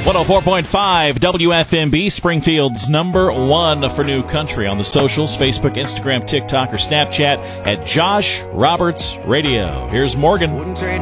104.5 WFMB, Springfield's #1 for new country. On the socials, Facebook, Instagram, TikTok, or Snapchat at Josh Roberts Radio. Here's Morgan.